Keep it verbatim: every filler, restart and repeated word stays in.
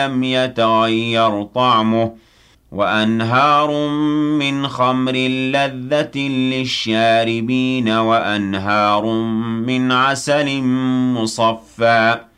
لم يتغير طعمه وأنهار من خمر لذة للشاربين وأنهار من عسل مصفى